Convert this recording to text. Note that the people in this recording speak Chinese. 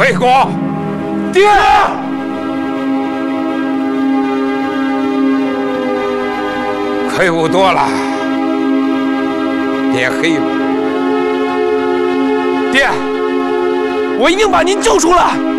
魏国， 爹， 亏我多了，别黑了。 爹，我一定把您救出来。